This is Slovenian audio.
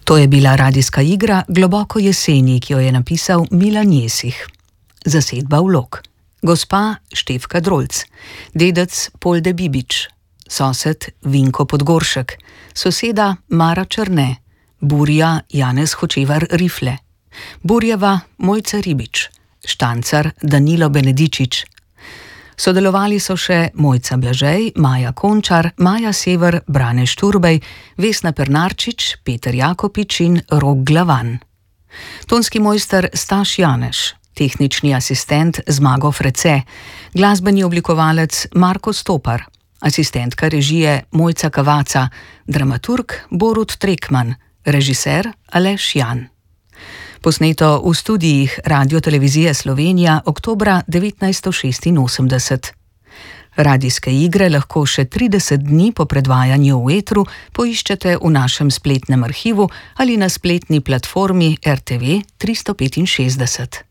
To je bila radijska igra Globoko jeseni, ki jo je napisal Milan Jesih. Zasedba vlog: gospa Štefka Drolc, dedec Polde Bibič, sosed Vinko Podgoršek, soseda Mara Črne, burja Janez Hočevar Rifle, burjeva Mojca Ribič, štancar Danilo Benedičič. Sodelovali so še Mojca Blažej, Maja Končar, Maja Sever, Brane Šturbej, Vesna Pernarčič, Peter Jakopič in Rok Glavan. Tonski mojster Staš Janeš, tehnični asistent Zmago Frece, glasbeni oblikovalec Marko Stopar, asistentka režije Mojca Kavaca, dramaturg Borut Trekman, režiser Aleš Jan. Posneto v studijih Radiotelevizije Slovenija oktobra 1986. Radijske igre lahko še 30 dni po predvajanju v etru poiščete v našem spletnem arhivu ali na spletni platformi RTV 365.